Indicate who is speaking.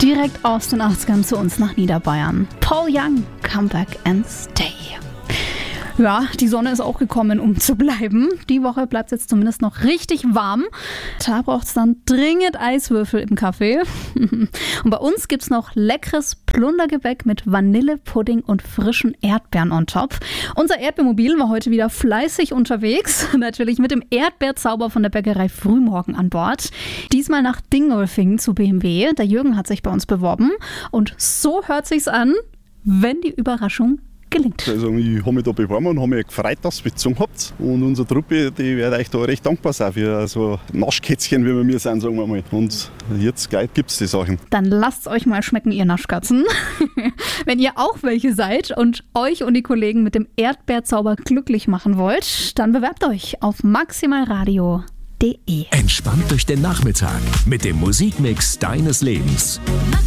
Speaker 1: Direkt aus den 80ern zu uns nach Niederbayern. Paul Young, Come Back and Stay. Ja, die Sonne ist auch gekommen, um zu bleiben. Die Woche bleibt es jetzt zumindest noch richtig warm. Da braucht es dann dringend Eiswürfel im Kaffee. Und bei uns gibt es noch leckeres Plundergebäck mit Vanillepudding und frischen Erdbeeren on top. Unser Erdbeermobil war heute wieder fleißig unterwegs. Natürlich mit dem Erdbeerzauber von der Bäckerei Frühmorgen an Bord. Diesmal nach Dingolfing zu BMW. Der Jürgen hat sich bei uns beworben. Und so hört sich's an, wenn die Überraschung gelingt.
Speaker 2: Also ich habe mich da beworben und habe mich gefreut, dass ihr mitgezogen habt. Und unsere Truppe, die wird euch da recht dankbar sein für so Naschkätzchen, wie wir sind, sagen wir mal. Und jetzt gibt es die Sachen.
Speaker 1: Dann lasst euch mal schmecken, ihr Naschkatzen. Wenn ihr auch welche seid und euch und die Kollegen mit dem Erdbeerzauber glücklich machen wollt, dann bewerbt euch auf maximalradio.de.
Speaker 3: Entspannt durch den Nachmittag mit dem Musikmix deines Lebens.